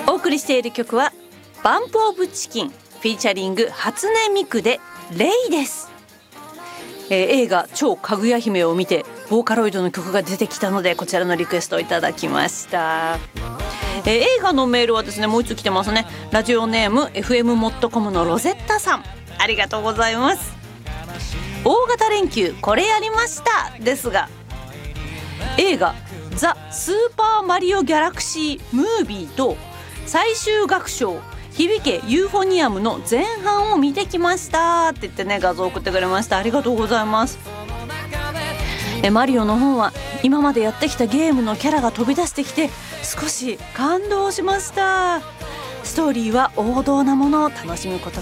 お送りしている曲はバンプオブチキンフィーチャリング初音ミクでレイです。映画超かぐや姫を見てボーカロイドの曲が出てきたので、こちらのリクエストをいただきました。映画のメールはですね、もう一つ来てますね。ラジオネーム FM モットコムのロゼッタさん、ありがとうございます。大型連休これやりましたですが、映画ザ・スーパーマリオギャラクシームービーと最終楽章響けユーフォニアムの前半を見てきましたって言ってね、画像を送ってくれました。ありがとうございます。マリオの方は今までやってきたゲームのキャラが飛び出してきて少し感動しました。ストーリーは王道なものを楽しむこと